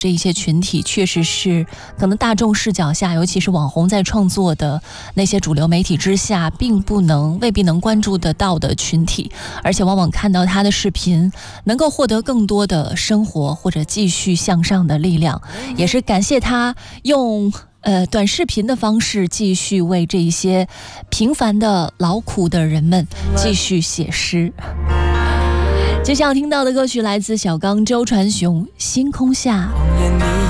这一些群体确实是可能大众视角下，尤其是网红在创作的那些主流媒体之下未必能关注得到的群体，而且往往看到他的视频能够获得更多的生活或者继续向上的力量，也是感谢他用短视频的方式继续为这一些平凡的劳苦的人们继续写诗。接下来听到的歌曲来自小刚周传雄《星空下》。